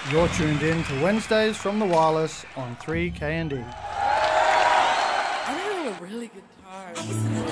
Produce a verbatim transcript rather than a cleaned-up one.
You're tuned in to Wednesdays from the Wireless on three K N D. I'm having a really good time.